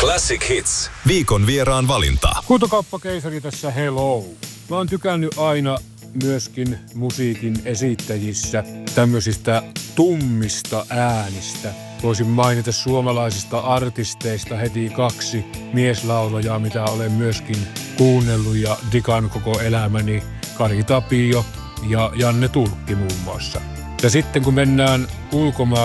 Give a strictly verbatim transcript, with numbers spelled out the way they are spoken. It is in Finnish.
Classic Hits. Viikon vieraan valinta. Huutokauppakeisari tässä, hello. Mä oon tykännyt aina myöskin musiikin esittäjissä tämmöisistä tummista äänistä. Voisin mainita suomalaisista artisteista heti kaksi mieslaulajaa, mitä olen myöskin kuunnellut ja digan koko elämäni. Kari Tapio ja Janne Tulkki muun muassa. Ja sitten kun mennään ulkomaan